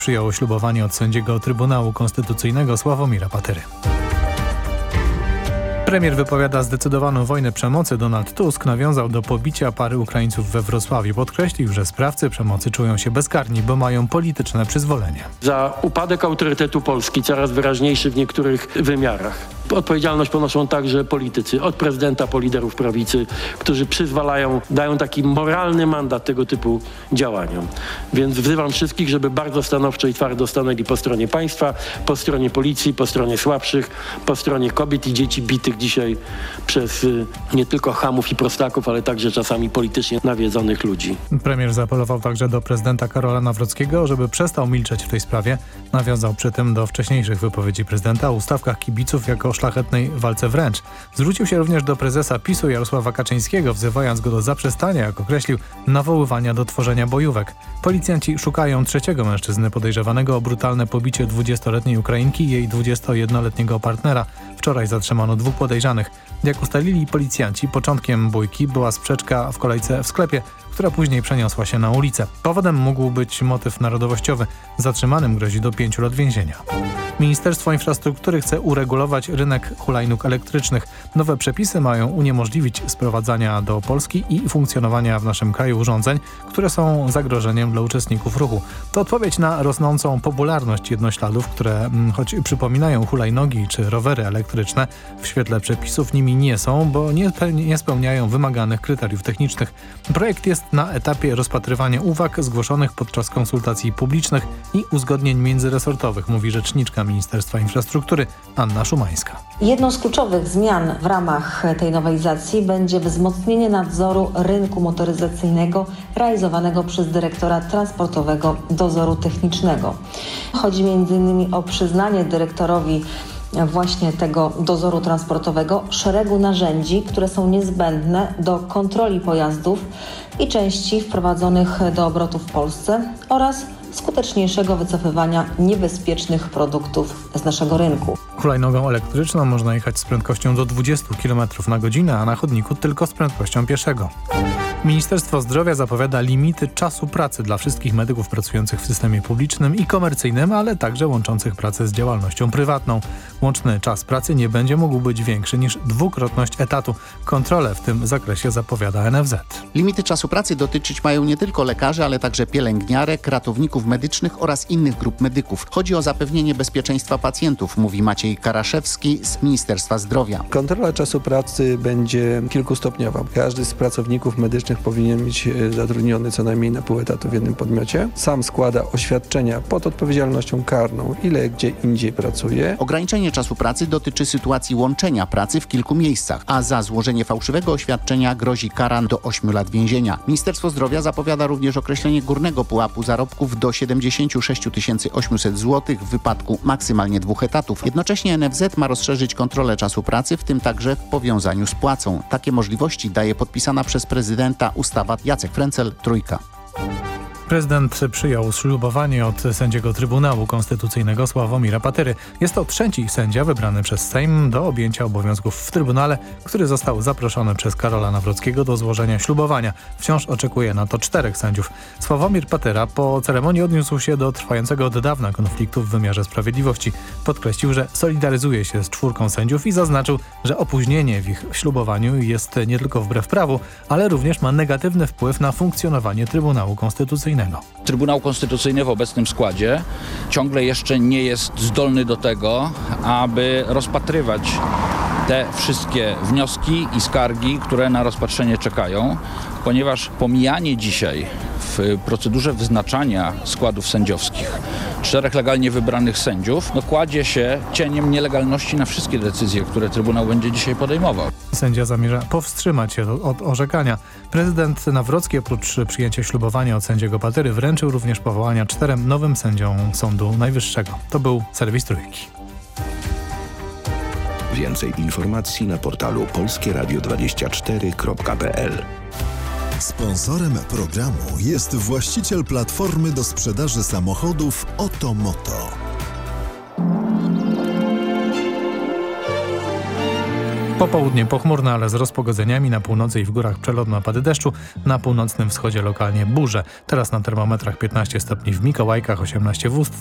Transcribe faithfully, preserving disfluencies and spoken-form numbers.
przyjął ślubowanie od sędziego Trybunału Konstytucyjnego Sławomira Patyry. Premier wypowiada zdecydowaną wojnę przemocy. Donald Tusk nawiązał do pobicia pary Ukraińców we Wrocławiu. Podkreślił, że sprawcy przemocy czują się bezkarni, bo mają polityczne przyzwolenie. Za upadek autorytetu Polski, coraz wyraźniejszy w niektórych wymiarach, odpowiedzialność ponoszą także politycy, od prezydenta po liderów prawicy, którzy przyzwalają, dają taki moralny mandat tego typu działaniom. Więc wzywam wszystkich, żeby bardzo stanowczo i twardo stanęli po stronie państwa, po stronie policji, po stronie słabszych, po stronie kobiet i dzieci bitych dzisiaj przez y, nie tylko chamów i prostaków, ale także czasami politycznie nawiedzonych ludzi. Premier zaapelował także do prezydenta Karola Nawrockiego, żeby przestał milczeć w tej sprawie. Nawiązał przy tym do wcześniejszych wypowiedzi prezydenta o ustawkach kibiców jako szlachetnej walce wręcz. Zwrócił się również do prezesa PiSu Jarosława Kaczyńskiego, wzywając go do zaprzestania, jak określił, nawoływania do tworzenia bojówek. Policjanci szukają trzeciego mężczyzny podejrzewanego o brutalne pobicie dwudziestoletniej Ukrainki i jej dwudziestojednoletniego partnera. Wczoraj zatrzymano dwóch podejrzanych. Jak ustalili policjanci, początkiem bójki była sprzeczka w kolejce w sklepie, która później przeniosła się na ulicę. Powodem mógł być motyw narodowościowy. Zatrzymanym grozi do pięciu lat więzienia. Ministerstwo Infrastruktury chce uregulować rynek hulajnóg elektrycznych. Nowe przepisy mają uniemożliwić sprowadzania do Polski i funkcjonowania w naszym kraju urządzeń, które są zagrożeniem dla uczestników ruchu. To odpowiedź na rosnącą popularność jednośladów, które choć przypominają hulajnogi czy rowery elektryczne, w świetle przepisów nimi nie są, bo nie, nie spełniają wymaganych kryteriów technicznych. Projekt jest na etapie rozpatrywania uwag zgłoszonych podczas konsultacji publicznych i uzgodnień międzyresortowych, mówi rzeczniczka Ministerstwa Infrastruktury Anna Szumańska. Jedną z kluczowych zmian w ramach tej nowelizacji będzie wzmocnienie nadzoru rynku motoryzacyjnego realizowanego przez dyrektora transportowego dozoru technicznego. Chodzi między innymi o przyznanie dyrektorowi właśnie tego dozoru transportowego szeregu narzędzi, które są niezbędne do kontroli pojazdów i części wprowadzonych do obrotu w Polsce oraz skuteczniejszego wycofywania niebezpiecznych produktów z naszego rynku. Hulajnogą elektryczną można jechać z prędkością do dwudziestu kilometrów na godzinę, a na chodniku tylko z prędkością pieszego. Ministerstwo Zdrowia zapowiada limity czasu pracy dla wszystkich medyków pracujących w systemie publicznym i komercyjnym, ale także łączących pracę z działalnością prywatną. Łączny czas pracy nie będzie mógł być większy niż dwukrotność etatu. Kontrolę w tym zakresie zapowiada N F Z. Limity czasu pracy dotyczyć mają nie tylko lekarzy, ale także pielęgniarek, ratowników medycznych oraz innych grup medyków. Chodzi o zapewnienie bezpieczeństwa pacjentów, mówi Maciej Karaszewski z Ministerstwa Zdrowia. Kontrola czasu pracy będzie kilkustopniowa. Każdy z pracowników medycznych powinien być zatrudniony co najmniej na pół etatu w jednym podmiocie. Sam składa oświadczenia pod odpowiedzialnością karną, ile gdzie indziej pracuje. Ograniczenie czasu pracy dotyczy sytuacji łączenia pracy w kilku miejscach, a za złożenie fałszywego oświadczenia grozi kara do ośmiu lat więzienia. Ministerstwo Zdrowia zapowiada również określenie górnego pułapu zarobków do siedemdziesiąt sześć tysięcy osiemset złotych w wypadku maksymalnie dwóch etatów. Jednocześnie N F Z ma rozszerzyć kontrolę czasu pracy, w tym także w powiązaniu z płacą. Takie możliwości daje podpisana przez prezydenta ustawa. Jacek Frencel, Trójka. Prezydent przyjął ślubowanie od sędziego Trybunału Konstytucyjnego Sławomira Patyry. Jest to trzeci sędzia wybrany przez Sejm do objęcia obowiązków w Trybunale, który został zaproszony przez Karola Nawrockiego do złożenia ślubowania. Wciąż oczekuje na to czterech sędziów. Sławomir Patyra po ceremonii odniósł się do trwającego od dawna konfliktu w wymiarze sprawiedliwości. Podkreślił, że solidaryzuje się z czwórką sędziów i zaznaczył, że opóźnienie w ich ślubowaniu jest nie tylko wbrew prawu, ale również ma negatywny wpływ na funkcjonowanie Trybunału Konstytucyjnego. Trybunał Konstytucyjny w obecnym składzie ciągle jeszcze nie jest zdolny do tego, aby rozpatrywać te wszystkie wnioski i skargi, które na rozpatrzenie czekają, ponieważ pomijanie dzisiaj w procedurze wyznaczania składów sędziowskich czterech legalnie wybranych sędziów no, kładzie się cieniem nielegalności na wszystkie decyzje, które Trybunał będzie dzisiaj podejmował. Sędzia zamierza powstrzymać się od orzekania. Prezydent Nawrocki oprócz przyjęcia ślubowania od sędziego Patyry wręczył również powołania czterem nowym sędziom Sądu Najwyższego. To był serwis Trójki. Więcej informacji na portalu polskie radio dwadzieścia cztery kropka p l. Sponsorem programu jest właściciel platformy do sprzedaży samochodów Otomoto. Popołudnie pochmurne, ale z rozpogodzeniami. Na północy i w górach przelotne opady deszczu. Na północnym wschodzie lokalnie burze. Teraz na termometrach piętnaście stopni w Mikołajkach, osiemnaście w Ust,